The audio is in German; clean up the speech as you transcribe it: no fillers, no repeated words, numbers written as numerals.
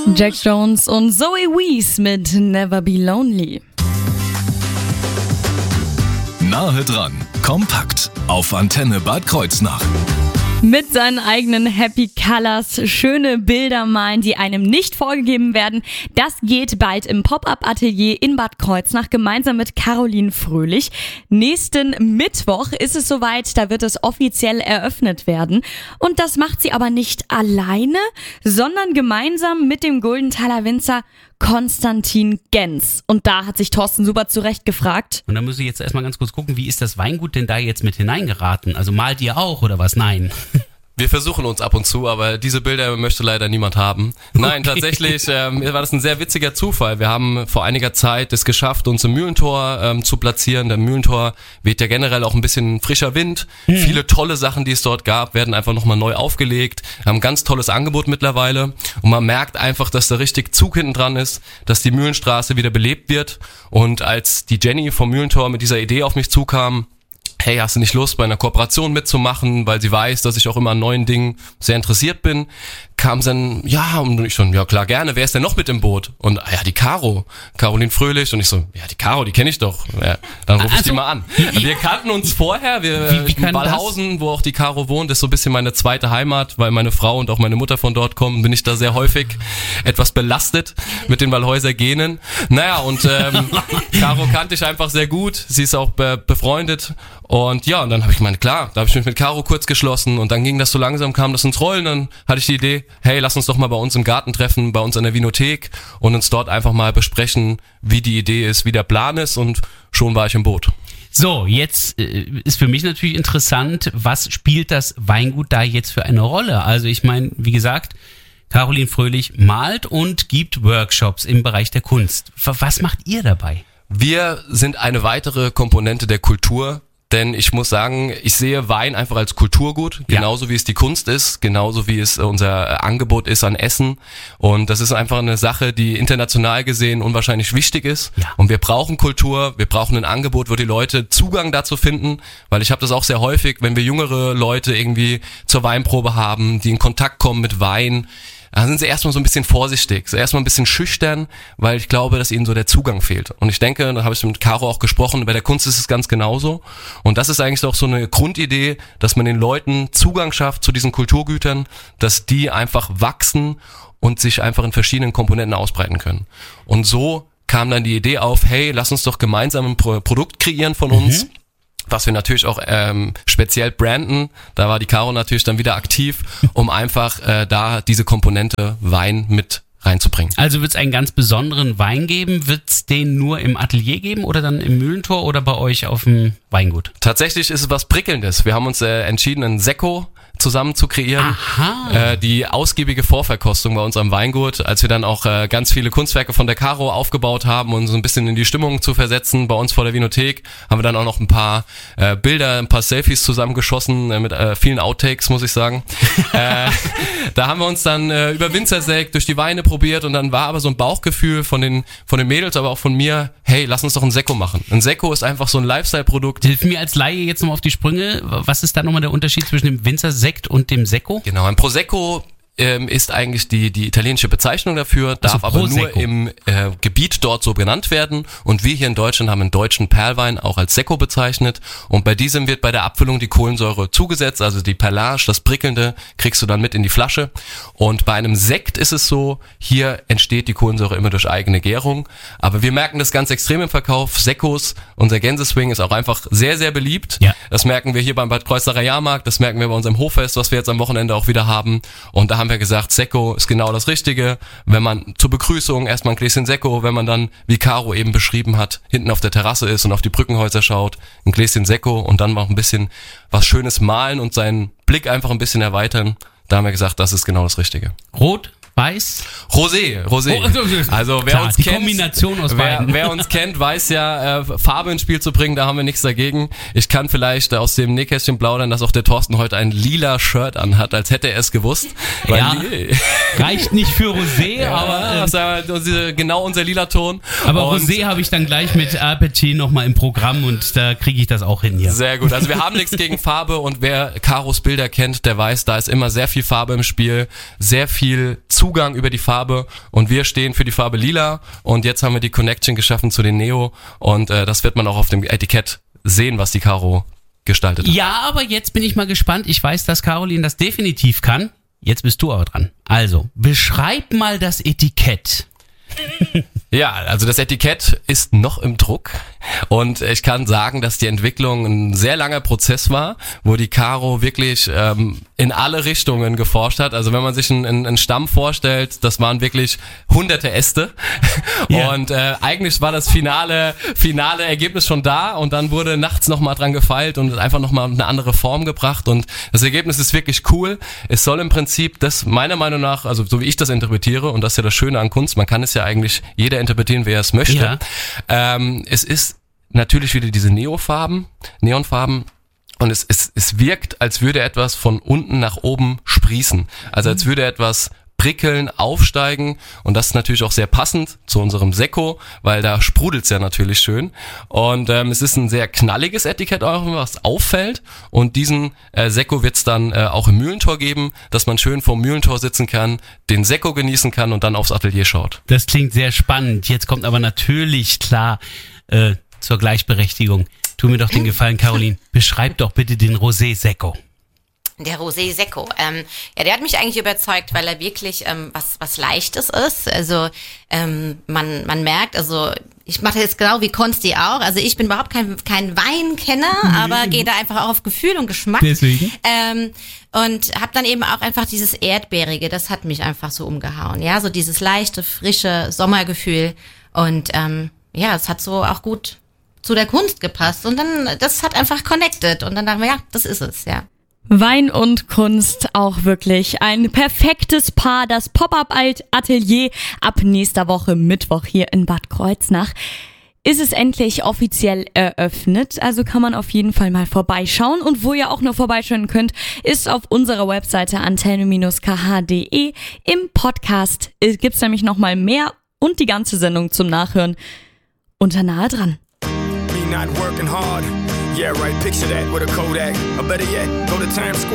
Jack Jones und Zoe Wees mit Never Be Lonely. Nahe dran, kompakt, auf Antenne Bad Kreuznach. Mit seinen eigenen Happy Colors schöne Bilder malen, die einem nicht vorgegeben werden. Das geht bald im Pop-Up-Atelier in Bad Kreuznach gemeinsam mit Caroline Fröhlich. Nächsten Mittwoch ist es soweit, da wird es offiziell eröffnet werden. Und das macht sie aber nicht alleine, sondern gemeinsam mit dem Guldenthaler Winzer Konstantin Gens. Und da hat sich Thorsten super zurecht gefragt. Und da muss ich jetzt erstmal ganz kurz gucken, wie ist das Weingut denn da jetzt mit hineingeraten? Also malt ihr auch oder was? Nein. Wir versuchen uns ab und zu, aber diese Bilder möchte leider niemand haben. Nein, tatsächlich war das ein sehr witziger Zufall. Wir haben vor einiger Zeit es geschafft, uns im Mühlentor zu platzieren. Der Mühlentor weht ja generell auch ein bisschen frischer Wind. Viele tolle Sachen, die es dort gab, werden einfach nochmal neu aufgelegt. Haben ein ganz tolles Angebot mittlerweile. Und man merkt einfach, dass da richtig Zug hinten dran ist, dass die Mühlenstraße wieder belebt wird. Und als die Jenny vom Mühlentor mit dieser Idee auf mich zukam, hey, hast du nicht Lust, bei einer Kooperation mitzumachen, weil sie weiß, dass ich auch immer an neuen Dingen sehr interessiert bin, kam sie dann, ja, und ich schon, ja klar, gerne, wer ist denn noch mit im Boot? Und, ja, die Caroline Fröhlich, und ich so, ja, die Caro, die kenne ich doch, ja, dann rufe ich die mal an. Wir kannten uns vorher, in Wallhausen, wo auch die Caro wohnt, ist so ein bisschen meine zweite Heimat, weil meine Frau und auch meine Mutter von dort kommen, bin ich da sehr häufig etwas belastet mit den Wallhäuser Genen. Naja, und Caro kannte ich einfach sehr gut, sie ist auch befreundet. Und ja, und dann habe ich gemeint, klar, da habe ich mich mit Caro kurz geschlossen und dann ging das so langsam, kam das ins Rollen, dann hatte ich die Idee, hey, lass uns doch mal bei uns im Garten treffen, bei uns an der Vinothek und uns dort einfach mal besprechen, wie die Idee ist, wie der Plan ist, und schon war ich im Boot. So, jetzt ist für mich natürlich interessant, was spielt das Weingut da jetzt für eine Rolle? Also ich meine, wie gesagt, Caroline Fröhlich malt und gibt Workshops im Bereich der Kunst. Was macht ihr dabei? Wir sind eine weitere Komponente der Kultur. Denn ich muss sagen, ich sehe Wein einfach als Kulturgut, genauso wie es die Kunst ist, genauso wie es unser Angebot ist an Essen. Und das ist einfach eine Sache, die international gesehen unwahrscheinlich wichtig ist. Ja. Und wir brauchen Kultur, wir brauchen ein Angebot, wo die Leute Zugang dazu finden, weil ich habe das auch sehr häufig, wenn wir jüngere Leute irgendwie zur Weinprobe haben, die in Kontakt kommen mit Wein, da sind sie erstmal so ein bisschen vorsichtig, so erstmal ein bisschen schüchtern, weil ich glaube, dass ihnen so der Zugang fehlt. Und ich denke, da habe ich mit Caro auch gesprochen, bei der Kunst ist es ganz genauso. Und das ist eigentlich auch so eine Grundidee, dass man den Leuten Zugang schafft zu diesen Kulturgütern, dass die einfach wachsen und sich einfach in verschiedenen Komponenten ausbreiten können. Und so kam dann die Idee auf, hey, lass uns doch gemeinsam ein Produkt kreieren von uns, was wir natürlich auch speziell branden. Da war die Caro natürlich dann wieder aktiv, um einfach da diese Komponente Wein mit reinzubringen. Also wird es einen ganz besonderen Wein geben? Wird es den nur im Atelier geben oder dann im Mühlentor oder bei euch auf dem Weingut? Tatsächlich ist es was Prickelndes. Wir haben uns entschieden, einen Sekko zusammen zu kreieren. Die ausgiebige Vorverkostung bei uns am Weingut, als wir dann auch ganz viele Kunstwerke von der Caro aufgebaut haben und so ein bisschen in die Stimmung zu versetzen bei uns vor der Vinothek, haben wir dann auch noch ein paar Bilder, ein paar Selfies zusammengeschossen mit vielen Outtakes, muss ich sagen. Da haben wir uns dann über Winzersekt durch die Weine probiert und dann war aber so ein Bauchgefühl von den Mädels, aber auch von mir, hey, lass uns doch ein Sekko machen. Ein Sekko ist einfach so ein Lifestyle-Produkt. Hilf mir als Laie jetzt nochmal auf die Sprünge. Was ist da nochmal der Unterschied zwischen dem Winzersekt und dem Sekko? Genau, ein Prosecco ist eigentlich die italienische Bezeichnung dafür, darf aber nur im Gebiet dort so genannt werden. Und wir hier in Deutschland haben einen deutschen Perlwein auch als Sekko bezeichnet. Und bei diesem wird bei der Abfüllung die Kohlensäure zugesetzt, also die Perlage, das Prickelnde, kriegst du dann mit in die Flasche. Und bei einem Sekt ist es so, hier entsteht die Kohlensäure immer durch eigene Gärung. Aber wir merken das ganz extrem im Verkauf. Sekkos, unser Gänseswing ist auch einfach sehr, sehr beliebt. Ja. Das merken wir hier beim Bad Kreuznacher Jahrmarkt, das merken wir bei unserem Hochfest, was wir jetzt am Wochenende auch wieder haben. Und da haben wir gesagt, Sekko ist genau das Richtige. Wenn man zur Begrüßung erstmal ein Gläschen Sekko, wenn man dann, wie Caro eben beschrieben hat, hinten auf der Terrasse ist und auf die Brückenhäuser schaut, ein Gläschen Sekko und dann noch ein bisschen was Schönes malen und seinen Blick einfach ein bisschen erweitern. Da haben wir gesagt, das ist genau das Richtige. Rot? Weiß? Rosé. Also wer klar, uns die kennt, Kombination aus beiden. Wer uns kennt, weiß ja, Farbe ins Spiel zu bringen, da haben wir nichts dagegen. Ich kann vielleicht aus dem Nähkästchen plaudern, dass auch der Thorsten heute ein lila Shirt anhat, als hätte er es gewusst. Ja, reicht nicht für Rosé, ja, aber das ist genau unser lila Ton. Aber und Rosé habe ich dann gleich mit Appetit nochmal im Programm und da kriege ich das auch hin hier. Sehr gut, also wir haben nichts gegen Farbe und wer Caros Bilder kennt, der weiß, da ist immer sehr viel Farbe im Spiel, sehr viel Zugang über die Farbe und wir stehen für die Farbe lila und jetzt haben wir die Connection geschaffen zu den Neo und das wird man auch auf dem Etikett sehen, was die Caro gestaltet hat. Ja, aber jetzt bin ich mal gespannt. Ich weiß, dass Caroline das definitiv kann. Jetzt bist du aber dran. Also, beschreib mal das Etikett. Ja, also das Etikett ist noch im Druck und ich kann sagen, dass die Entwicklung ein sehr langer Prozess war, wo die Caro wirklich in alle Richtungen geforscht hat. Also wenn man sich einen Stamm vorstellt, das waren wirklich hunderte Äste und eigentlich war das finale Ergebnis schon da und dann wurde nachts nochmal dran gefeilt und einfach nochmal eine andere Form gebracht und das Ergebnis ist wirklich cool. Es soll im Prinzip das meiner Meinung nach, also so wie ich das interpretiere und das ist ja das Schöne an Kunst, man kann es ja eigentlich jeder interpretieren, wer es möchte. Ja. Es ist natürlich wieder diese Neonfarben und es wirkt, als würde etwas von unten nach oben sprießen. Also als würde etwas prickeln, aufsteigen und das ist natürlich auch sehr passend zu unserem Sekko, weil da sprudelt's ja natürlich schön und es ist ein sehr knalliges Etikett auch, was auffällt und diesen Sekko wird's dann auch im Mühlentor geben, dass man schön vorm Mühlentor sitzen kann, den Sekko genießen kann und dann aufs Atelier schaut. Das klingt sehr spannend, jetzt kommt aber natürlich klar zur Gleichberechtigung. Tu mir doch den Gefallen, Caroline, beschreib doch bitte den Rosé-Sekko. Der Rosé Sekko, der hat mich eigentlich überzeugt, weil er wirklich was Leichtes ist. Also man merkt, also ich mache jetzt genau wie Konsti auch. Also ich bin überhaupt kein Weinkenner, aber gehe da einfach auch auf Gefühl und Geschmack. Deswegen. Und habe dann eben auch einfach dieses Erdbeerige, das hat mich einfach so umgehauen. Ja, so dieses leichte, frische Sommergefühl. Und es hat so auch gut zu der Kunst gepasst. Und dann, das hat einfach connected. Und dann dachten wir, ja, das ist es, ja. Wein und Kunst, auch wirklich ein perfektes Paar. Das Pop-Up-Atelier ab nächster Woche Mittwoch hier in Bad Kreuznach ist es endlich offiziell eröffnet. Also kann man auf jeden Fall mal vorbeischauen. Und wo ihr auch noch vorbeischauen könnt, ist auf unserer Webseite antenne-kh.de. Im Podcast gibt's nämlich nochmal mehr und die ganze Sendung zum Nachhören unter Nahe dran. Not working hard. Yeah, right. Picture that with a Kodak. Or better yet, go to Times Square.